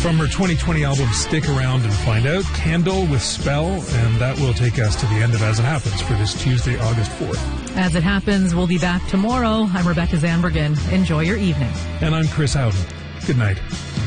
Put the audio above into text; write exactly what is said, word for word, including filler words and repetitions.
From her twenty twenty album Stick Around and Find Out, Candle with Spell, and that will take us to the end of As It Happens for this Tuesday, August fourth. As It Happens, we'll be back tomorrow. I'm Rebecca Zambergen. Enjoy your evening. And I'm Chris Howden. Good night.